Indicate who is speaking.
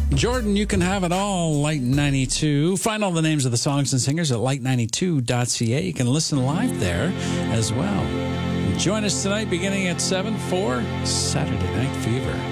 Speaker 1: Jordan, you can have it all, Light 92. Find all the names of the songs and singers at light92.ca. You can listen live there as well. Join us tonight beginning at 7 for Saturday Night Fever.